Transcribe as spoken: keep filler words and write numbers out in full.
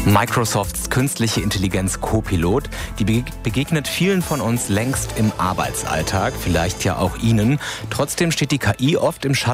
Microsofts künstliche Intelligenz Copilot, die begegnet vielen von uns längst im Arbeitsalltag, vielleicht ja auch Ihnen. Trotzdem steht die K I oft im Schatten